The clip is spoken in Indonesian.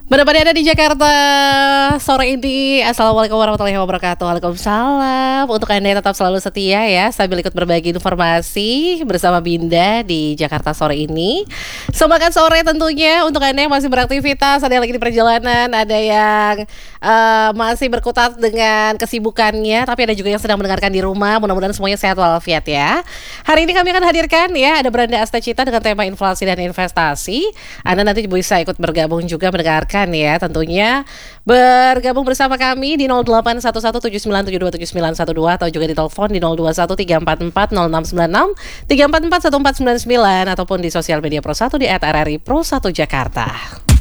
Benar-benar ada di Jakarta sore ini. Assalamualaikum warahmatullahi wabarakatuh. Waalaikumsalam. Untuk Anda yang tetap selalu setia ya, sambil ikut berbagi informasi bersama Binda di Jakarta sore ini. Semangat sore tentunya untuk Anda yang masih beraktivitas, ada yang lagi di perjalanan, ada yang masih berkutat dengan kesibukannya, tapi ada juga yang sedang mendengarkan di rumah. Mudah-mudahan semuanya sehat walafiat ya. Hari ini kami akan hadirkan ya, ada Branda Astacita dengan tema inflasi dan investasi. Anda nanti bisa ikut bergabung juga mendengarkan ya, tentunya bergabung bersama kami di 081179727912 atau juga di telepon di 0213440696 3441499 ataupun di sosial media Pro1 di @RRI Pro1 Jakarta.